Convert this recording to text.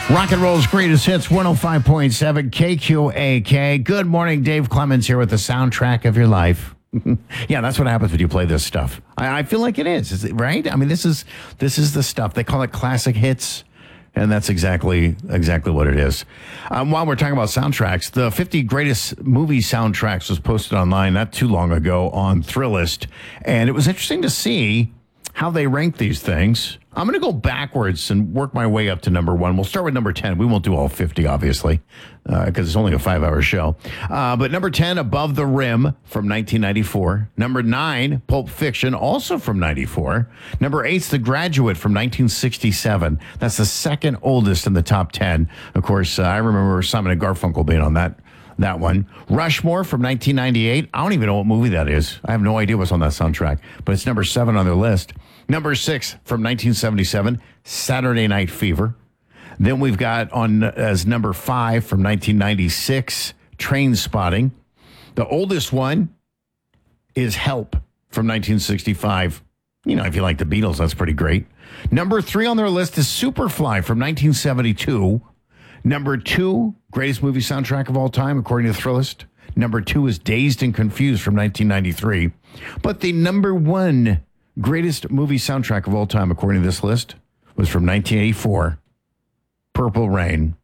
Rock and roll's greatest hits, 105.7 KQAK. Good morning, Dave Clemens here with the soundtrack of your life. Yeah, that's what happens when you play this stuff. I feel like it is, right? I mean, this is the stuff. They call it classic hits, and that's exactly what it is. While we're talking about soundtracks, the 50 greatest movie soundtracks was posted online not too long ago on Thrillist, and it was interesting to see how they rank these things. I'm going to go backwards and work my way up to number one. We'll start with number 10. We won't do all 50, obviously, because it's only a 5-hour show. But number 10, Above the Rim from 1994. Number 9, Pulp Fiction, also from 94. Number 8's The Graduate from 1967. That's the second oldest in the top 10. Of course, I remember Simon and Garfunkel being on that one. Rushmore from 1998. I don't even know what movie that is. I have no idea what's on that soundtrack, but it's number 7 on their list. Number 6 from 1977, Saturday Night Fever. Then we've got on as number 5 from 1996, Trainspotting. The oldest one is Help from 1965. You know, if you like the Beatles, that's pretty great. Number 3 on their list is Superfly from 1972. Number 2, greatest movie soundtrack of all time, according to Thrillist. Number 2 is Dazed and Confused from 1993. But the number 1 greatest movie soundtrack of all time, according to this list, was from 1984, Purple Rain.